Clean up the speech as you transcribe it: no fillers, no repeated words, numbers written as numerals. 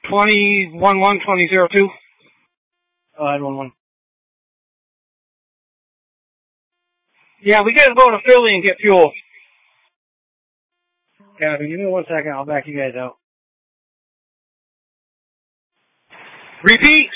2011-2002. 911. Yeah, we gotta go to Philly and get fuel. Yeah, give me 1 second. I'll back you guys out. Repeat.